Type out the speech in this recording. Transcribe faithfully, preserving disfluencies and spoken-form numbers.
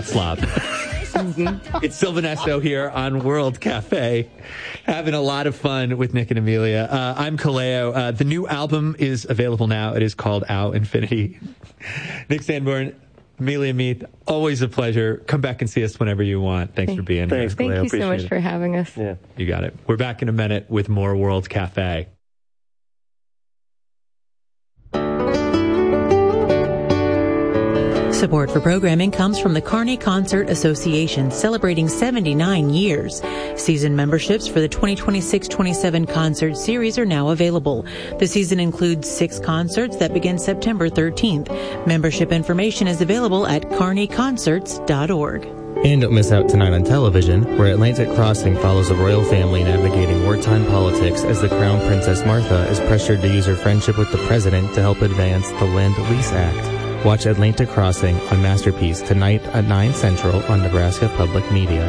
Not Slop. It's Sylvanesto here on World Cafe, having a lot of fun with Nick and Amelia. Uh, I'm Kaleo. Uh, the new album is available now. It is called Ow Infinity. Nick Sanborn, Amelia Meath, always a pleasure. Come back and see us whenever you want. Thanks Thank, for being thanks, here. Thank Kaleo. you so much it. for having us. Yeah, you got it. We're back in a minute with more World Cafe. Support for programming comes from the Kearney Concert Association, celebrating seventy-nine years. Season memberships for the twenty twenty-six twenty-seven concert series are now available. The season includes six concerts that begin September thirteenth. Membership information is available at kearney concerts dot org. And don't miss out tonight on television, where Atlantic Crossing follows a royal family navigating wartime politics as the Crown Princess Martha is pressured to use her friendship with the president to help advance the Land Lease Act. Watch Atlantic Crossing on Masterpiece tonight at nine Central on Nebraska Public Media.